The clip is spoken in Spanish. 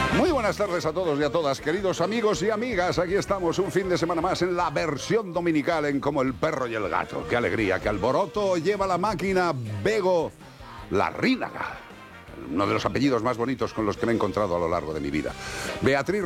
Muy buenas tardes a todos y a todas, queridos amigos y amigas. Aquí estamos un fin de semana más en la versión dominical en Como el perro y el gato. ¡Qué alegría! ¡Qué alboroto lleva la máquina Bego Larrínaga! Uno de los apellidos más bonitos con los que me he encontrado a lo largo de mi vida. Beatriz